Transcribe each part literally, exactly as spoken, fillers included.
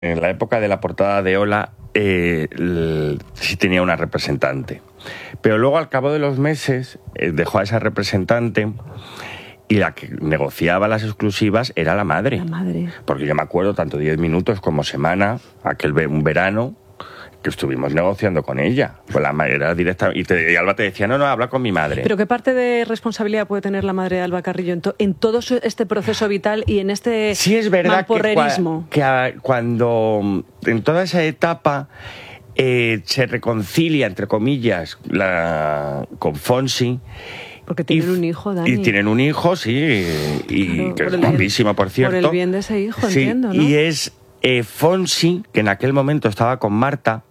En la época de la portada de Hola eh, l- sí tenía una representante. Pero luego, al cabo de los meses, eh, dejó a esa representante y la que negociaba las exclusivas era la madre. La madre. Porque yo me acuerdo tanto diez minutos como Semana, aquel ve- un verano, que estuvimos negociando con ella. Con la madre era directa, y, te, y Alba te decía, no, no, habla con mi madre. Pero ¿qué parte de responsabilidad puede tener la madre de Alba Carrillo en, to- en todo su- este proceso vital y en este Sí es verdad que, mamporrerismo? cua- que a- cuando en toda esa etapa eh, se reconcilia, entre comillas, la, con Fonsi. Porque tienen y, un hijo, Dani. Y tienen un hijo, sí, y Claro, que por es el bien- guapísimo, por cierto. Por el bien de ese hijo, Sí, entiendo, ¿no? Y es eh, Fonsi, que en aquel momento estaba con Marta,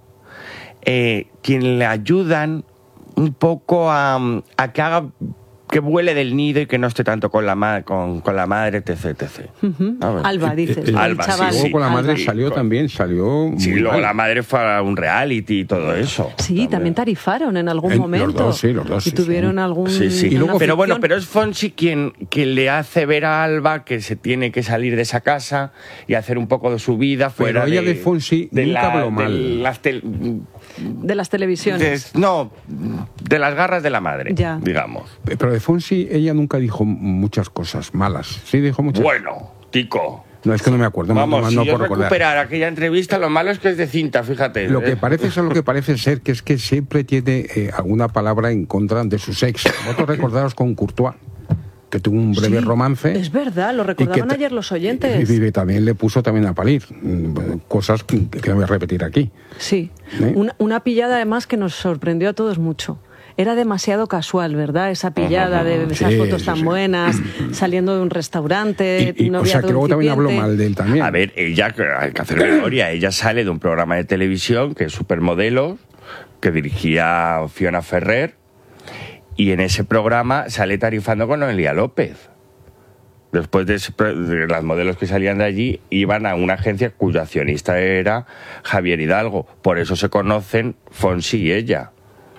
eh, quien le ayudan un poco a, a que haga que vuele del nido y que no esté tanto con la, ma- con, con la madre, etc, etcétera. Ujú. A ver. Alba, dices. Eh, eh, el Alba, sí, chaval. sí. Luego con la madre Alba. salió Con- también, salió Sí, muy luego mal. la madre fue a un reality y todo eso. Sí, también tarifaron en algún En- los momento. dos, sí, los dos, Y sí, tuvieron sí. algún... Sí, sí. Y luego- una pero bueno, fricción. pero es Fonsi quien, quien le hace ver a Alba que se tiene que salir de esa casa y hacer un poco de su vida fuera Pero ella de Fonsi nunca habló de mal. las tel- De las televisiones. de- no, de las garras de la madre, Ya. digamos. Pero de Fonsi ella nunca dijo muchas cosas malas. Sí dijo muchas. Bueno, Tico. No, es que no me acuerdo. no- Vamos, no, si no yo puedo recordar. recuperar aquella entrevista, lo malo es que es de cinta, fíjate. Lo que Eh, parece es lo que parece ser, que es que siempre tiene eh, alguna palabra en contra de su ex. Vosotros recordaros con Courtois, que tuvo un breve Sí, romance. Es verdad, lo y que recordaban ta- ayer los oyentes. Y, y también le puso también a parir. mm, Cosas que, que no voy a repetir aquí. Sí, ¿Eh? una, una pillada además que nos sorprendió a todos mucho. Era demasiado casual, ¿verdad? Esa pillada de esas Sí, fotos sí, tan sí. buenas, saliendo de un restaurante, Y, y, o noviazgo sea, que luego también habló incipiente. mal de él también. A ver, ella, hay que hacer memoria, ella sale de un programa de televisión que es Supermodelos, que dirigía Fiona Ferrer, y en ese programa sale tarifando con Noelia López. Después de, ese pro- de las modelos que salían de allí, iban a una agencia cuyo accionista era Javier Hidalgo. Por eso se conocen Fonsi y ella.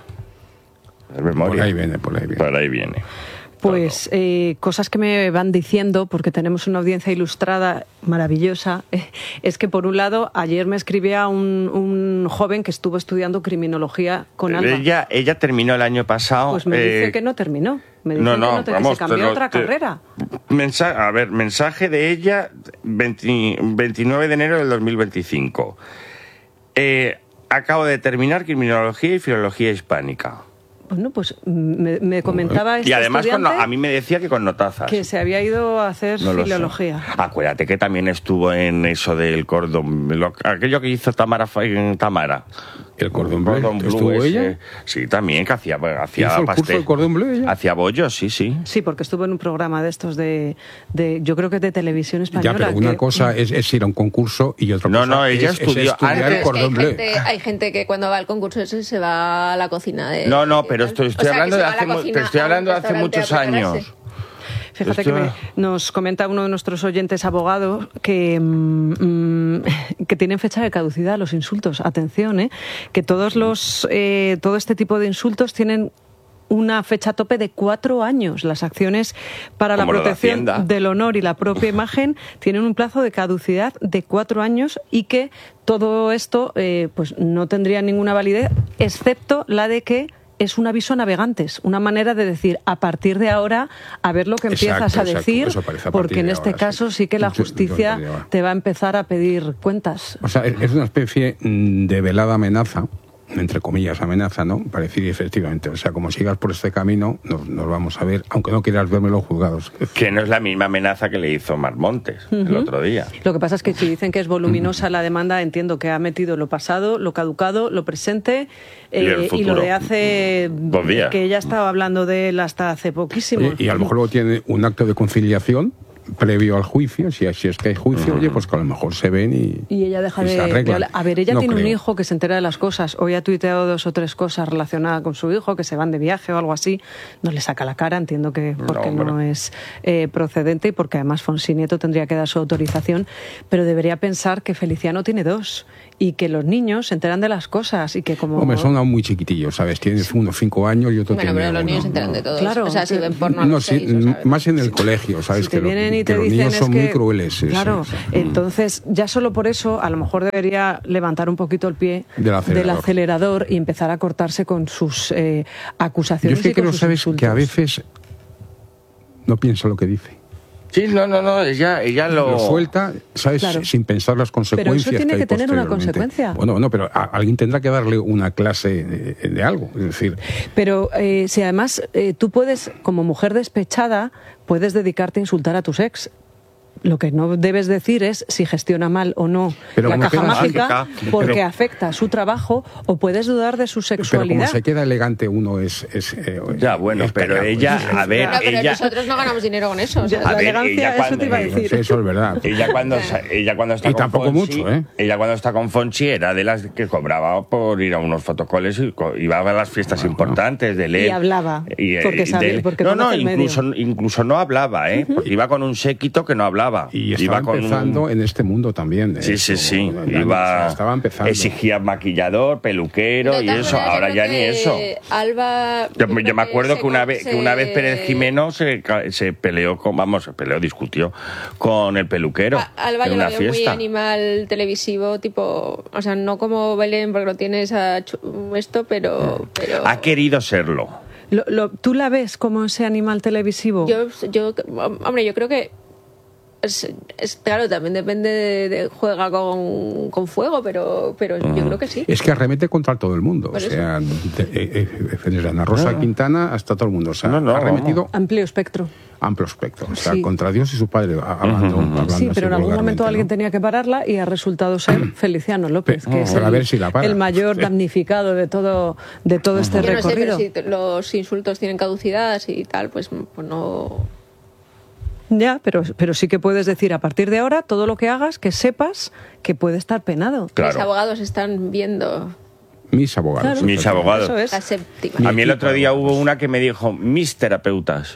Es memoria. Por ahí viene, por ahí viene. Por ahí viene. Pues eh, cosas que me van diciendo, porque tenemos una audiencia ilustrada maravillosa, eh, es que por un lado, ayer me escribía un, un joven que estuvo estudiando criminología con Alba. Ella, ella terminó el año pasado. Pues me eh, dice que no terminó. Me dice no, que, no, no te- que vamos, se cambió te lo- otra te- carrera. Mensa- a ver, mensaje de ella, veinte veintinueve de enero del dos mil veinticinco. Eh, acabo de terminar criminología y filología hispánica. Bueno, pues me, me comentaba este Y además con no- estudiante a mí me decía que con notazas. que se había ido a hacer No lo sé. filología. Acuérdate que también estuvo en eso del cordón, lo- aquello que hizo Tamara, Fa- en Tamara. El cordón bleu. Cordón bleu ¿Estuvo ese. ella? Sí, también, que hacía, hacía ¿Hizo el curso pastel. del cordón bleu ella? Hacía bollos, sí, sí. Sí, porque estuvo en un programa de estos de, de yo creo que de televisión española. Ya, pero una que- cosa es, es ir a un concurso y otra No, cosa no, ella es, es estudió estudiar antes- el Es que hay cordón bleu. gente, hay gente que cuando va al concurso ese se va a la cocina de... No, no, pero estoy, estoy O sea, que hablando se de va a la hace, mu- cocina te estoy a un hablando de hace restaurante muchos a prepararse. años. Fíjate Esto- que me- nos comenta uno de nuestros oyentes abogados que, mm, mm, que tienen fecha de caducidad los insultos. Atención, ¿eh? Que todos los, eh, todo este tipo de insultos tienen una fecha tope de cuatro años. Las acciones para la Como lo de protección Hacienda. del honor y la propia imagen tienen un plazo de caducidad de cuatro años y que todo esto eh, pues no tendría ninguna validez, excepto la de que es un aviso a navegantes, una manera de decir, a partir de ahora, a ver lo que Exacto, empiezas a exacto, decir, eso parece a porque partir en de este ahora, caso sí. sí que la Yo- yo justicia entendí ahora. te va a empezar a pedir cuentas. O sea, es es una especie mm, de velada amenaza, entre comillas amenaza, ¿no? Para decir efectivamente, o sea, como sigas por este camino, nos, nos vamos a ver, aunque no quieras verme los juzgados. Que no es la misma amenaza que le hizo Mar Montes el Ujú. otro día. Lo que pasa es que si dicen que es voluminosa la demanda, entiendo que ha metido lo pasado, lo caducado, lo presente Y el eh, y lo futuro. de hace... Dos días. que ella estaba hablando de él hasta hace poquísimo. Oye, y a lo mejor luego tiene un acto de conciliación previo al juicio, si, si es que hay juicio, oye, pues que a lo mejor se ven y... Y ella deja y se de, de arreglan. hablar. A ver, ella No tiene un creo. hijo que se entera de las cosas. Hoy ha tuiteado dos o tres cosas relacionadas con su hijo, que se van de viaje o algo así. No le saca la cara, entiendo que porque no, hombre. es eh, procedente y porque además Fonsi Nieto tendría que dar su autorización. Pero debería pensar que Feliciano tiene dos y que los niños se enteran de las cosas y que como... Hombre, son aún muy chiquitillos, ¿sabes? Tienes unos cinco años y otro Bueno, tiene pero los uno. niños se enteran de todo. Claro. O sea, si ven porno a No, los sí, seis, lo saben. más en el colegio, ¿sabes? Si te que lo- vienen y y te que los dicen niños es son que... muy crueles. Sí, claro, sí, sí. entonces ya solo por eso a lo mejor debería levantar un poquito el pie Del acelerador, del acelerador y empezar a cortarse con sus eh, Yo acusaciones es que y con creo, sus sabes, insultos. que a veces no piensa lo que dice. Sí, no, no, no, ella, ella lo... Lo suelta, ¿sabes? Claro. Sin pensar las consecuencias. Pero eso tiene hay que tener una posteriormente. consecuencia. Bueno, no, pero a, alguien tendrá que darle una clase de, de algo. Es decir, Pero eh, si además eh, tú puedes, como mujer despechada, puedes dedicarte a insultar a tus ex. Lo que no debes decir es si gestiona mal o no Pero la como caja queda- mágica, mágica, porque pero- afecta a su trabajo, o puedes dudar de su pero como sexualidad. se queda elegante uno es... es eh, Ya, bueno, es pero callado. ella, a ver, No, pero ella... nosotros no ganamos dinero con eso. o sea, Ya, A la ver, elegancia, ella eso cuando- te iba a decir. Sí, eso es verdad. Ella cuando, sa- ella cuando está Y con tampoco Fonsi, mucho, ¿eh? ella cuando está con Fonsi era de las que cobraba por ir a unos fotocoles y co- iba a las fiestas importantes de él. Y hablaba, porque sabía- de- porque no, no, conoce el medio. incluso, incluso no hablaba, ¿eh? Porque iba con un séquito que no hablaba. Y estaba iba con empezando un- en este mundo también. Sí, eso, sí, sí. ya- ya- Iba, estaba empezando. exigía maquillador, peluquero de y todas eso. maneras, yo Ahora creo ya ni que eso. Alba. Yo, creo yo me acuerdo se que una con- vez que se- una vez Pérez Jimeno se, ca- se peleó con, vamos, se peleó, discutió con el peluquero A- Alba en yo una la veo muy fiesta. animal televisivo, tipo, o sea, no como Belén porque no tiene esa chu- esto, pero, pero Ha querido serlo. Lo- lo- ¿Tú la ves como ese animal televisivo? yo, yo, hombre, yo creo que es, es- claro, también depende de, de- juega con, con fuego, pero, pero Mm. yo creo que sí. Es que arremete contra todo el mundo. O Por eso. sea, de- eh, eh, desde Ana Rosa Quintana hasta todo el mundo. O sea, No, no, ha arremetido Amplio espectro. amplio espectro. O sea, Sí. contra Dios y su padre, a- hablando, hablando Sí, así pero en algún momento vulgarmente, alguien ¿no? tenía que pararla y ha resultado ser Feliciano López, que es Pero a el, ver si la para. el mayor damnificado de todo, de todo este Yo no sé, pero recorrido. si t- los insultos tienen caducidad y tal, pues, pues no. Ya, pero, pero sí que puedes decir a partir de ahora todo lo que hagas que sepas que puede estar penado. Claro. Mis abogados están viendo Mis abogados. Claro. Mis abogados. Eso es. la séptima. A mí el otro día hubo una que me dijo, mis terapeutas.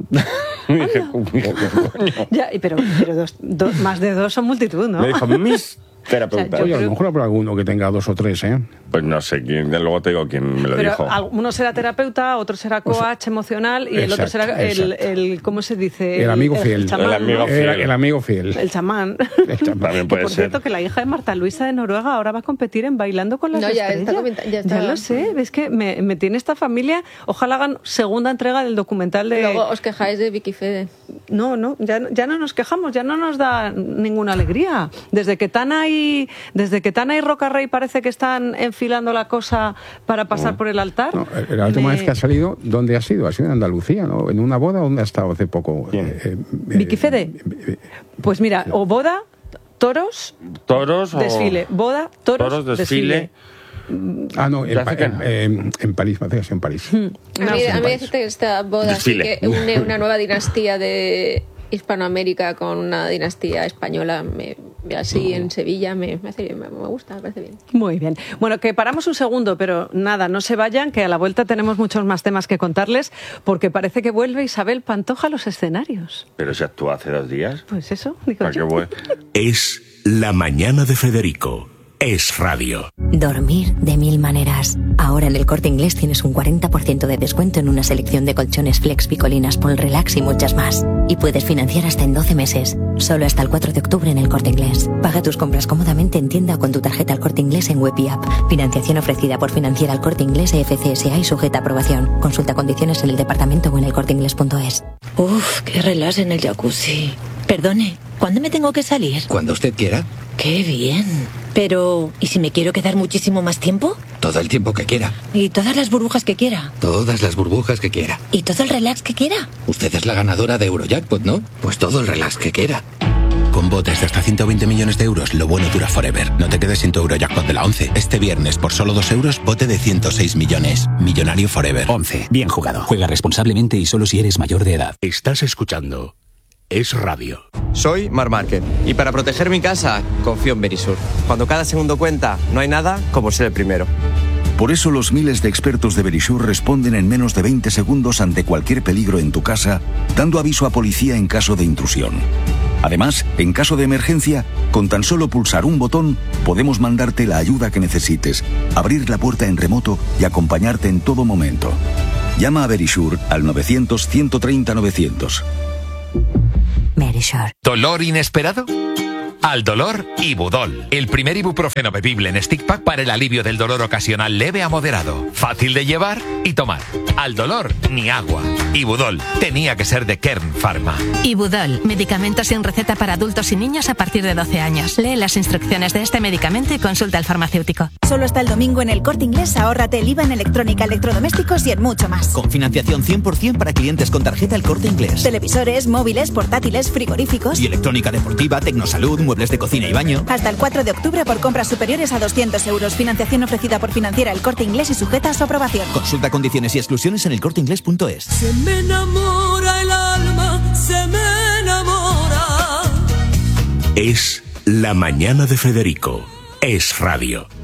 Y dije, coño. Ya, y pero, pero dos, dos- más de dos son multitud, ¿no? Me dijo, mis terapeutas. O sea, Oye, a lo mejor habrá alguno que tenga dos o tres, ¿eh? Pues no sé quién, luego te digo quién me lo Pero dijo. al- uno será terapeuta, otro será coach emocional y el otro exacto, será el, exacto. el- ¿cómo se dice? El amigo fiel. El, chamán, El amigo ¿no? fiel. El, el amigo fiel. El chamán. El chamán. También Que, puede por ser. cierto, que la hija de Marta Luisa de Noruega ahora va a competir en Bailando con las No, ya está Estrellas. comenta- ya está. lo sé, ves que me, me tiene esta familia. Ojalá hagan segunda entrega del documental de... Luego os quejáis de Vicky Fede. No, no, ya, no- ya no nos quejamos, ya no nos da ninguna alegría. Desde que Tana y, desde que Tana y Roca Rey parece que están enfilando la cosa para pasar por el altar. No, la última me- vez que ha salido, ¿dónde ha sido? Ha sido en Andalucía, ¿no? En una boda, ¿dónde ha estado hace poco? ¿Quién? Eh, eh, ¿Vicky Fede? Pues mira, o boda, toros, Toros o... desfile. Boda, toros, Toros, desfile. Ah, no, en, Ya Pa- sé que en, no. en- en París, me hace que sea en París. A mí, No, a sí, mí me país. parece que esta boda sí Desfile. que une una nueva dinastía de Hispanoamérica con una dinastía española. Me, así en Sevilla me, me, hace, me, me gusta, me parece bien. Muy bien. Bueno, que paramos un segundo, pero nada, no se vayan, que a la vuelta tenemos muchos más temas que contarles, porque parece que vuelve Isabel Pantoja a los escenarios. Pero se actuó hace dos días. Pues eso, digo ¿Para qué yo. voy? Es La Mañana de Federico. Es radio. Dormir de mil maneras. Ahora en el Corte Inglés tienes un cuarenta por ciento de descuento en una selección de colchones Flex, Picolinas, Pol Relax y muchas más. Y puedes financiar hasta en doce meses. Solo hasta el cuatro de octubre en el Corte Inglés. Paga tus compras cómodamente en tienda o con tu tarjeta al Corte Inglés en web y app. Financiación ofrecida por Financiera al Corte Inglés e F C S A y sujeta a aprobación. Consulta condiciones en el departamento o en el corte inglés punto es. Uf, qué relax en el jacuzzi. Perdone, ¿cuándo me tengo que salir? Cuando usted quiera, Qué bien. Pero, ¿y si me quiero quedar muchísimo más tiempo? todo el tiempo que quiera, ¿Y todas las burbujas que quiera? todas las burbujas que quiera. ¿Y todo el relax que quiera? Usted es la ganadora de Eurojackpot, ¿no? Pues todo el relax que quiera. Con botes de hasta ciento veinte millones de euros, lo bueno dura forever. No te quedes sin tu Eurojackpot de la once. Este viernes, por solo dos euros, bote de ciento seis millones. Millonario forever. once. Bien jugado. Juega responsablemente y solo si eres mayor de edad. Estás escuchando Es Radio. Soy Mar Márquez y para proteger mi casa confío en Verisur. Cuando cada segundo cuenta, no hay nada como ser el primero. Por eso los miles de expertos de Verisur responden en menos de veinte segundos ante cualquier peligro en tu casa, dando aviso a policía en caso de intrusión. Además, en caso de emergencia, con tan solo pulsar un botón, podemos mandarte la ayuda que necesites, abrir la puerta en remoto y acompañarte en todo momento. Llama a Verisur al novecientos, ciento treinta, novecientos. Verisure. ¿Dolor inesperado? Al dolor, Ibudol, el primer ibuprofeno bebible en stick pack para el alivio del dolor ocasional leve a moderado. Fácil de llevar y tomar. Al dolor, ni agua. Ibudol, tenía que ser de Kern Pharma. Ibudol, medicamento sin receta para adultos y niños a partir de doce años. Lee las instrucciones de este medicamento y consulta al farmacéutico. Solo hasta el domingo en El Corte Inglés, ahórrate el I V A en electrónica, electrodomésticos y en mucho más. Con financiación cien por ciento para clientes con tarjeta El Corte Inglés. Televisores, móviles, portátiles, frigoríficos. Y electrónica deportiva, tecnosalud, muebles de cocina y baño. Hasta el cuatro de octubre por compras superiores a doscientos euros. Financiación ofrecida por Financiera El Corte Inglés y sujeta a su aprobación. Consulta condiciones y exclusiones en el corte inglés punto es. Se me enamora el alma, se me enamora. Es La Mañana de Federico. Es radio.